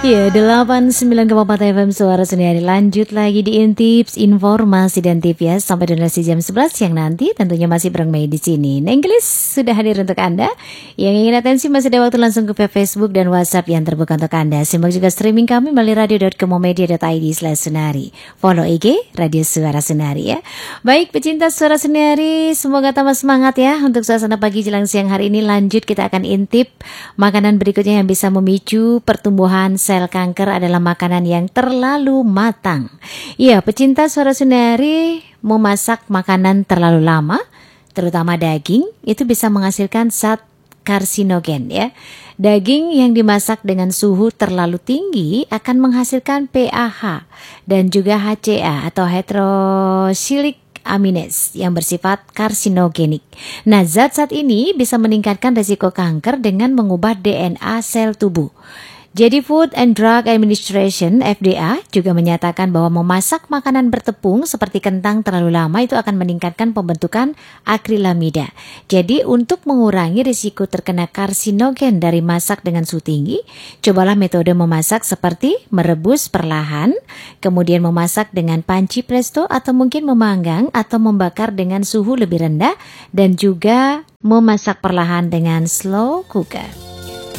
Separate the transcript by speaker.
Speaker 1: Ya, 89,4 FM Suara Sendiri. Lanjut lagi di Intips, informasi dan tip ya sampai donasi jam 11 yang nanti tentunya masih bareng Mei di sini. Nenggelis sudah hadir untuk Anda. Yang ingin atensi masih ada waktu langsung ke Facebook dan WhatsApp yang terbuka untuk Anda. Simak juga streaming kami melalui radio.kemomedia.id/senari. Follow IG Radio Suara Senari ya. Baik pecinta Suara Senari, semoga tambah semangat ya untuk suasana pagi jelang siang hari ini. Lanjut kita akan intip makanan berikutnya yang bisa memicu pertumbuhan sel kanker adalah makanan yang terlalu matang. Iya, pecinta Suara Senari, memasak makanan terlalu lama, terutama daging, itu bisa menghasilkan zat karsinogen ya. Daging yang dimasak dengan suhu terlalu tinggi akan menghasilkan PAH dan juga HCA atau heterocyclic amines yang bersifat karsinogenik. Nah, zat-zat ini bisa meningkatkan risiko kanker dengan mengubah DNA sel tubuh. Jadi Food and Drug Administration (FDA) juga menyatakan bahwa memasak makanan bertepung seperti kentang terlalu lama itu akan meningkatkan pembentukan akrilamida. Jadi untuk mengurangi risiko terkena karsinogen dari masak dengan suhu tinggi, cobalah metode memasak seperti merebus perlahan, kemudian memasak dengan panci presto atau mungkin memanggang atau membakar dengan suhu lebih rendah dan juga memasak perlahan dengan slow cooker.